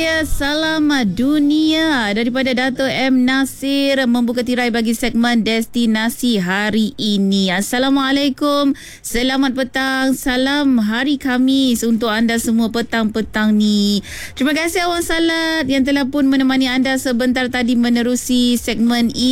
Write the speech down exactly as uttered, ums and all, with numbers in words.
Ya, salam dunia daripada Dato' M. Nasir membuka tirai bagi segmen destinasi hari ini. Assalamualaikum, selamat petang, salam hari Khamis untuk anda semua petang-petang ni. Terima kasih Awang Salat yang telah pun menemani anda sebentar tadi menerusi segmen ini.